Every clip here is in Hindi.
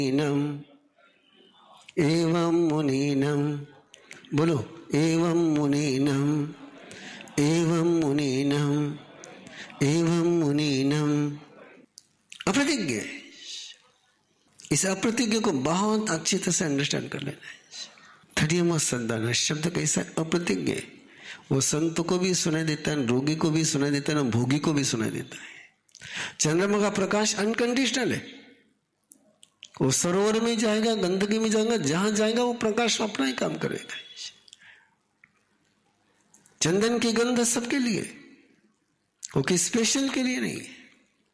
मुनीनम एवं मुनीनम, बोलो एवं मुनीनम एवं मुनीनम एवं मुनीनम। अप्रतिज्ञ, इस अप्रतिज्ञ को बहुत अच्छी तरह से अंडरस्टैंड कर लेना है। 30वां संदान शब्द कैसा है? अप्रतिज्ञ। वो संत को भी सुनाई देता है, रोगी को भी सुनाई देता है, भोगी को भी सुनाई देता है। चंद्रमा का प्रकाश अनकंडीशनल है। वो सरोवर में जाएगा, गंदगी में जाएगा, जहां जाएगा वो प्रकाश अपना ही काम करेगा। चंदन की गंध सबके लिए, वो कि स्पेशल के लिए नहीं है,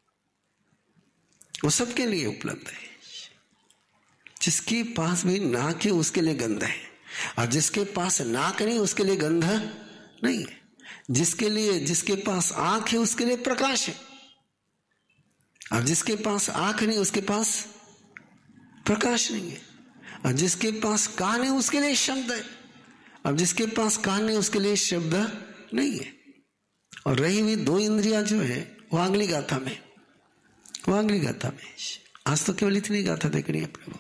वो सबके लिए उपलब्ध है। जिसके पास भी नाक है उसके लिए गंध है, और जिसके पास नाक नहीं उसके लिए गंध नहीं है। जिसके पास आंख है उसके लिए प्रकाश है, और जिसके पास आंख नहीं उसके पास प्रकाश नहीं है। और जिसके पास कान है उसके लिए शब्द है, अब जिसके पास कान नहीं उसके लिए शब्द नहीं है। और रही हुई 2 इंद्रियां जो है वो अगली गाथा में, आज तो केवल इतनी गाथा देखनी है प्रभु।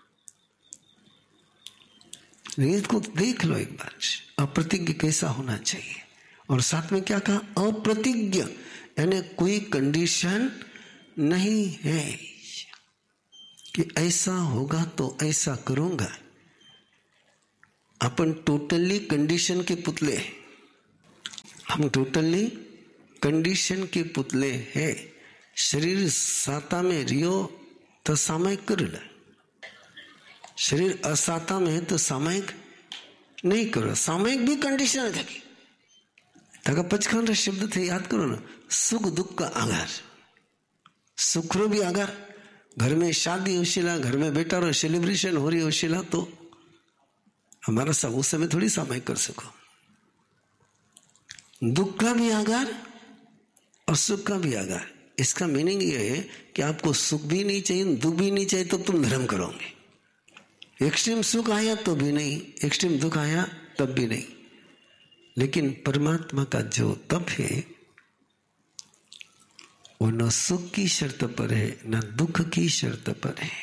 को देख लो एक बार, अप्रतिज्ञ कैसा होना चाहिए। और साथ में क्या कहा? अप्रतिज्ञ, यानी कोई कंडीशन नहीं है कि ऐसा होगा तो ऐसा करूंगा। अपन टोटली कंडीशन के पुतले, हम टोटली कंडीशन के पुतले हैं। शरीर साता में रियो तो सामयिक कर ले, शरीर असाता में है तो सामयिक नहीं करो। सामयिक भी कंडीशन है। तक पचखंड शब्द थे, याद करो ना, सुख दुख का आगार, सुख रो भी आगार। घर में शादी होशिला, घर में बेटा रो सेलिब्रेशन हो रही होशिला, तो हमारा सब उस समय थोड़ी सामयिक कर सको। दुख का भी आगार और सुख का भी आगार। इसका मीनिंग यह है कि आपको सुख भी नहीं चाहिए, दुख भी नहीं चाहिए, तो तुम धर्म करोगे। एक्सट्रीम सुख आया तो भी नहीं, एक्सट्रीम दुख आया तब भी नहीं। लेकिन परमात्मा का जो तप है वो न सुख की शर्त पर है न दुख की शर्त पर है।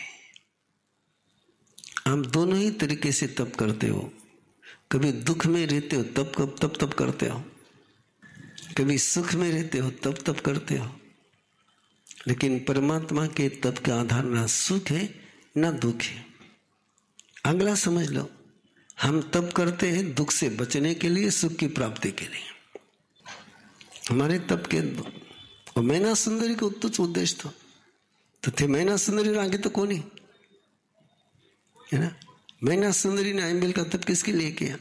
आप दोनों ही तरीके से तप करते हो। कभी दुख में रहते हो तप करते हो, कभी सुख में रहते हो तप करते हो। लेकिन परमात्मा के तप का आधार ना सुख है ना दुख है। अगला समझ लो, हम तप करते हैं दुख से बचने के लिए, सुख की प्राप्ति के लिए। हमारे तप के और मैना सुंदरी का तुच्छ उद्देश्य था, तो थे मैना सुंदरी आगे तो कौन ही है ना। मैना सुंदरी ने आइंबिल का तप किसके लिए किया?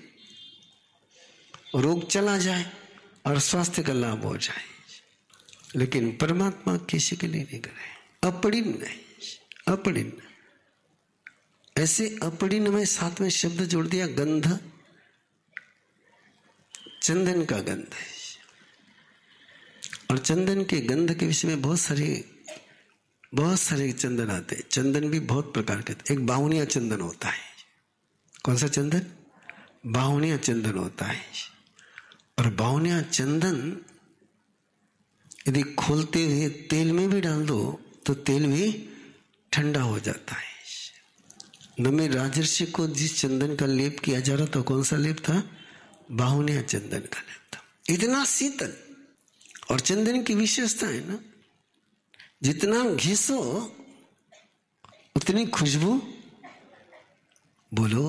रोग चला जाए और स्वास्थ्य का लाभ हो जाए। लेकिन परमात्मा किसी के लिए नहीं करे। अपड़िन ऐसे अपड़िन में साथ में शब्द जोड़ दिया, गंध, चंदन का गंध। और चंदन के गंध के विषय में बहुत सारे चंदन आते हैं। चंदन भी बहुत प्रकार के, एक बाहुनिया चंदन होता है। कौन सा चंदन? बाहुनिया चंदन होता है। और बाहुनिया चंदन यदि खोलते हुए तेल में भी डाल दो तो तेल भी ठंडा हो जाता है। नमे राजर्षि को जिस चंदन का लेप किया जा रहा था, कौन सा लेप था? बाहुनिया चंदन का लेप था। इतना शीतल। और चंदन की विशेषता है ना, जितना घिसो उतनी खुशबू, बोलो।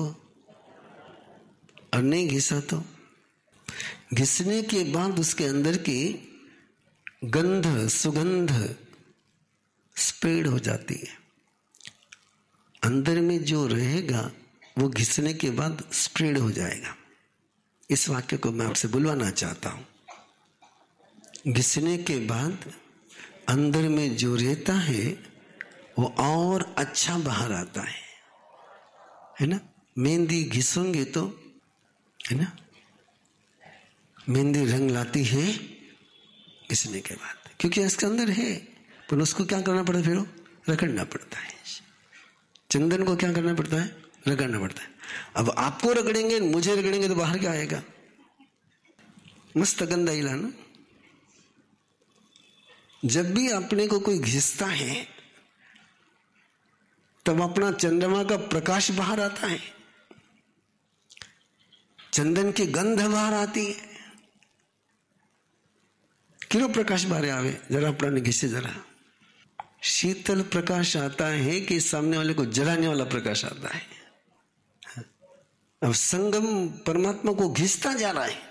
और नहीं घिसा तो घिसने के बाद उसके अंदर की गंध, सुगंध स्प्रेड हो जाती है। अंदर में जो रहेगा वो घिसने के बाद स्प्रेड हो जाएगा। इस वाक्य को मैं आपसे बुलवाना चाहता हूं। घिसने के बाद अंदर में जो रहता है वो और अच्छा बाहर आता है ना। मेहंदी घिसोगे तो, है ना, मेहंदी रंग लाती है घिसने के बाद, क्योंकि इसके अंदर है। पर उसको क्या करना पड़ता है? फिर रगड़ना पड़ता है। चंदन को क्या करना पड़ता है? रगड़ना पड़ता है। अब आपको रगड़ेंगे, मुझे रगड़ेंगे तो बाहर क्या आएगा? मस्त गंदा हिला ना। जब भी अपने को कोई घिसता है तब अपना चंद्रमा का प्रकाश बाहर आता है, चंदन की गंध बाहर आती है। क्यों प्रकाश बाहर आवे? जरा अपना घिसे जरा। शीतल प्रकाश आता है कि सामने वाले को जलाने वाला प्रकाश आता है। अब संगम परमात्मा को घिसता जा रहा है,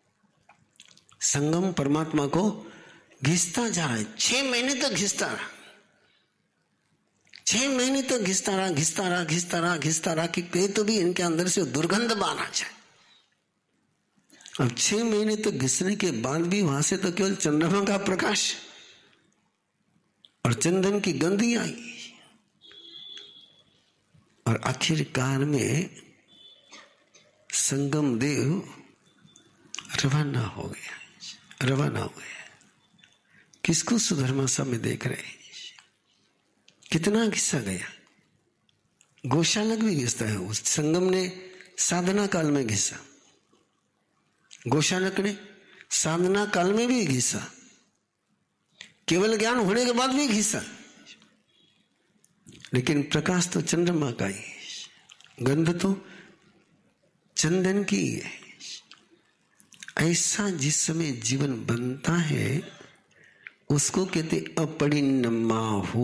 संगम परमात्मा को घिसता जा रहा है। 6 महीने तक घिसता रहा, 6 महीने तक घिसता रहा, घिसता रहा, घिसता रहा, घिसता रहा कि कहीं तो भी इनके अंदर से दुर्गंध बाहर आ जाए। अब 6 महीने तक घिसने के बाद भी वहां से तो केवल चंद्रमा का प्रकाश और चंदन की गंध ही आई। और आखिरकार में संगम देव रवाना हो गया, रवाना हो गया। किसको सुधर्मा सा में देख रहे हैं? कितना घिसा गया। गौशालक भी घिसता है। उस संगम ने साधना काल में घिसा, गौशालक ने साधना काल में भी घिसा, केवल ज्ञान होने के बाद भी घिसा। लेकिन प्रकाश तो चंद्रमा का ही, गंध तो चंदन की है। ऐसा जिस समय जीवन बनता है उसको कहते अपरिणमाहु।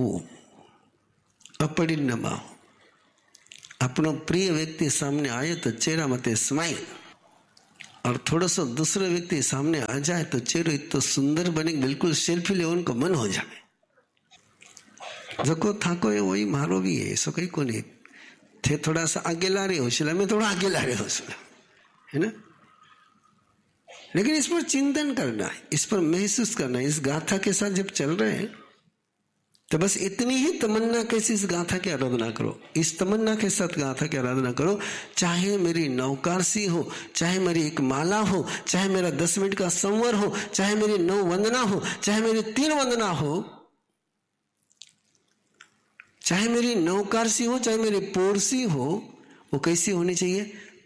अपरिणमाहु। अपनो प्रिय व्यक्ति सामने आए तो चेहरा मते स्माइल, और थोड़ा सा दूसरा व्यक्ति सामने आ जाए तो चेहरा इतना सुंदर बने, बिल्कुल सेल्फी ले उनको मन हो जाए। जो थाको है वही मारो भी है, ऐसा कहीं को नहीं थे। थोड़ा सा आगे ला रहे हो, मैं थोड़ा आगे ला रहे हो, है ना। लेकिन इस पर चिंतन करना है, इस पर महसूस करना है। इस गाथा के साथ जब चल रहे हैं तो बस इतनी ही तमन्ना के साथ इस गाथा की आराधना करो, इस तमन्ना के साथ गाथा की आराधना करो। चाहे मेरी नौकारसी हो, चाहे मेरी एक माला हो, चाहे मेरा 10 मिनट का संवर हो, चाहे मेरी 9 वंदना हो, चाहे मेरी 3 वंदना हो, चाहे मेरी नौकारसी हो, चाहे मेरी पोरसी हो, वो कैसी होनी चाहिए?